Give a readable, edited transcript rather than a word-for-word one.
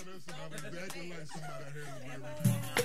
that sounded exactly like somebody I heard in the